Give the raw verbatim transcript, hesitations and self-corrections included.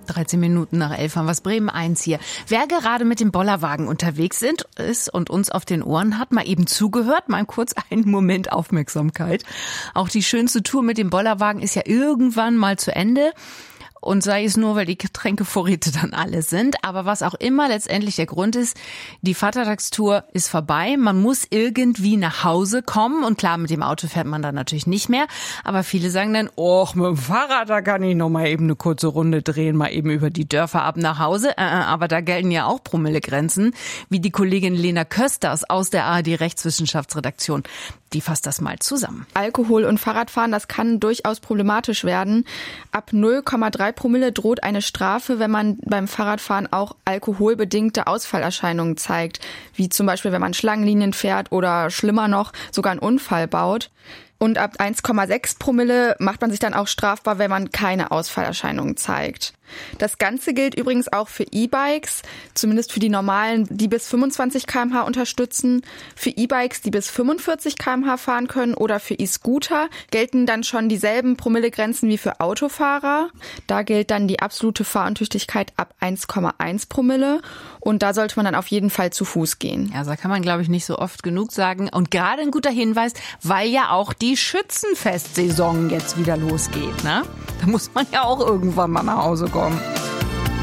dreizehn Minuten nach elf haben wir Bremen eins hier. Wer gerade mit dem Bollerwagen unterwegs sind, ist und uns auf den Ohren hat, mal eben zugehört, mal kurz einen Moment Aufmerksamkeit. Auch die schönste Tour mit dem Bollerwagen ist ja irgendwann mal zu Ende. Und sei es nur, weil die Getränkevorräte dann alle sind. Aber was auch immer letztendlich der Grund ist, die Vatertagstour ist vorbei. Man muss irgendwie nach Hause kommen. Und klar, mit dem Auto fährt man dann natürlich nicht mehr. Aber viele sagen dann, oh, mit dem Fahrrad, da kann ich noch mal eben eine kurze Runde drehen, mal eben über die Dörfer ab nach Hause. Äh, aber da gelten ja auch Promillegrenzen, wie die Kollegin Lena Kösters aus der A R D-Rechtswissenschaftsredaktion. Die fasst das mal zusammen. Alkohol und Fahrradfahren, das kann durchaus problematisch werden. Ab null Komma drei Promille droht eine Strafe, wenn man beim Fahrradfahren auch alkoholbedingte Ausfallerscheinungen zeigt, wie zum Beispiel, wenn man Schlangenlinien fährt oder schlimmer noch, sogar einen Unfall baut. Und ab eins Komma sechs Promille macht man sich dann auch strafbar, wenn man keine Ausfallerscheinungen zeigt. Das Ganze gilt übrigens auch für E-Bikes, zumindest für die normalen, die bis fünfundzwanzig Kilometer pro Stunde unterstützen. Für E-Bikes, die bis fünfundvierzig Kilometer pro Stunde fahren können, oder für E-Scooter gelten dann schon dieselben Promillegrenzen wie für Autofahrer. Da gilt dann die absolute Fahruntüchtigkeit ab eins Komma eins Promille und da sollte man dann auf jeden Fall zu Fuß gehen. Also da kann man, glaube ich, nicht so oft genug sagen. Und gerade ein guter Hinweis, weil ja auch die Schützenfestsaison jetzt wieder losgeht, ne? Da muss man ja auch irgendwann mal nach Hause kommen.